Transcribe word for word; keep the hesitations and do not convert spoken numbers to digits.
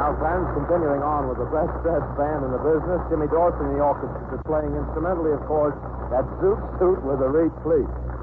Now, friends, continuing on with the best dressed band in the business, Jimmy Dorsey and the Orchestra playing instrumentally, of course, that Zoot Suit with a Reed Fleet.